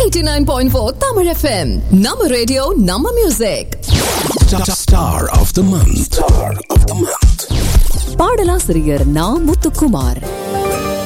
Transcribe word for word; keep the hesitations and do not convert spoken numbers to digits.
eighty-nine point four Tamil F M. Nama radio, Nama music. Star of the month. Star of the month. பாடலாசிரியர் நா முத்துக்குமார்.